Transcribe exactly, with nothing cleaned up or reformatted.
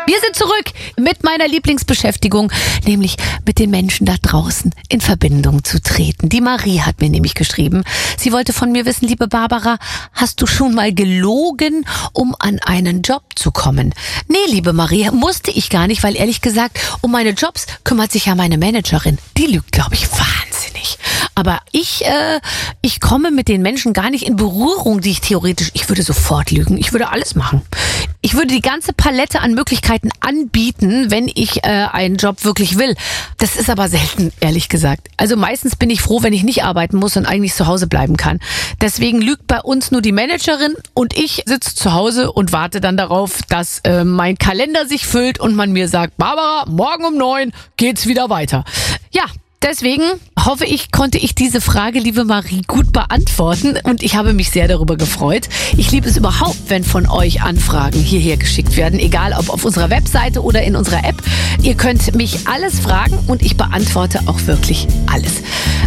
Wir sind zurück mit meiner Lieblingsbeschäftigung, nämlich mit den Menschen da draußen in Verbindung zu treten. Die Marie hat mir nämlich geschrieben, sie wollte von mir wissen, liebe Barbara, hast du schon mal gelogen, um an einen Job zu kommen? Nee, liebe Marie, musste ich gar nicht, weil ehrlich gesagt, um meine Jobs kümmert sich ja meine Managerin. Die lügt, glaube ich, wahnsinnig. Aber ich, äh, ich komme mit den Menschen gar nicht in Berührung, die ich theoretisch, ich würde sofort lügen, ich würde alles machen. Ich würde die ganze Palette an Möglichkeiten anbieten, wenn ich äh, einen Job wirklich will. Das ist aber selten, ehrlich gesagt. Also meistens bin ich froh, wenn ich nicht arbeiten muss und eigentlich zu Hause bleiben kann. Deswegen lügt bei uns nur die Managerin und ich sitze zu Hause und warte dann darauf, dass äh, mein Kalender sich füllt und man mir sagt, Barbara, morgen um neun geht's wieder weiter. Ja. Deswegen hoffe ich, konnte ich diese Frage, liebe Marie, gut beantworten und ich habe mich sehr darüber gefreut. Ich liebe es überhaupt, wenn von euch Anfragen hierher geschickt werden, egal ob auf unserer Webseite oder in unserer App. Ihr könnt mich alles fragen und ich beantworte auch wirklich alles.